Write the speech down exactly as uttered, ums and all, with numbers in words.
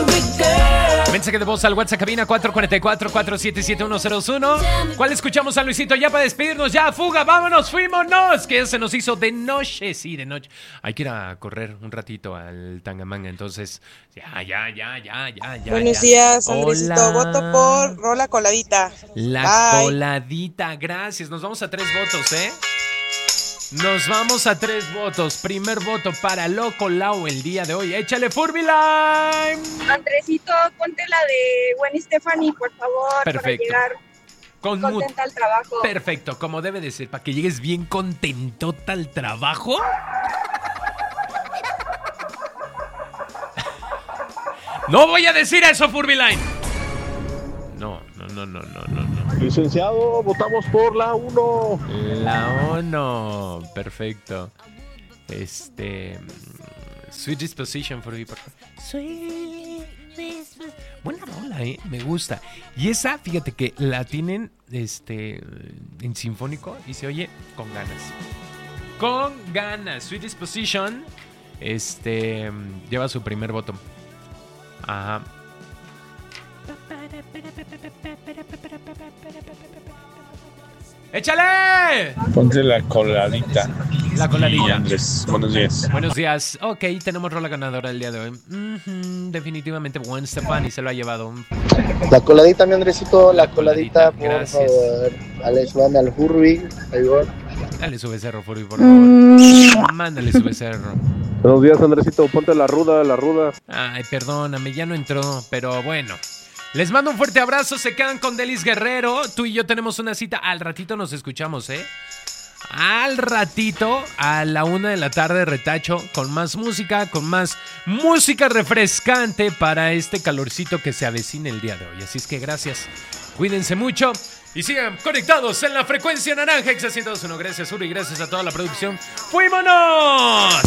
Mensaje de voz al WhatsApp cabina cuatro cuatro cuatro, cuatro siete siete, uno cero uno. ¿Cuál escuchamos a Luisito? Ya para despedirnos, ya, fuga, vámonos, fuímonos. Que ya se nos hizo de noche, sí, de noche. Hay que ir a correr un ratito al Tangamanga, entonces, ya, ya, ya, ya, ya, ya. Buenos ya. días, Andresito. Hola. Voto por Rola Coladita. La Bye. coladita, gracias. Nos vamos a tres votos, ¿eh? Nos vamos a tres votos. Primer voto para Loco Lau el día de hoy. ¡Échale, Furby Lime! Andresito, ponte la de Gwen Stefani, por favor. Perfecto. Para llegar Con contenta al trabajo. Perfecto, como debe de ser. Para que llegues bien contentota al trabajo. No voy a decir eso, Furby Line. No, no, no, no, no, no, no. Licenciado, votamos por la uno. La uno. Perfecto. Este. Sweet Disposition, Furby, por favor. Sweet Disposition. Buena rola, eh. Me gusta. Y esa, fíjate que la tienen este, en sinfónico y se oye con ganas. Con ganas. Sweet Disposition. Este. Lleva su primer voto. Ajá. ¡Échale! Ponte la coladita. La coladita. Andrés, buenos días. Buenos días. Ok, tenemos rola ganadora el día de hoy. Mm-hmm, definitivamente Gwen Stefani se lo ha llevado. La coladita, mi Andresito, la coladita, por gracias. favor. Alex, manda al Furby, ahí va. Dale su becerro, Furby, por favor. Mándale su becerro. Buenos días, Andresito, ponte la ruda, la ruda. Ay, perdóname, ya no entró, pero bueno. Les mando un fuerte abrazo, se quedan con Delis Guerrero. Tú y yo tenemos una cita, al ratito nos escuchamos, ¿eh? Al ratito, a la una de la tarde, retacho, con más música, con más música refrescante para este calorcito que se avecina el día de hoy. Así es que gracias, cuídense mucho y sigan conectados en la frecuencia naranja Exa ciento dos punto uno. Gracias, Uri, gracias a toda la producción. ¡Fuímonos!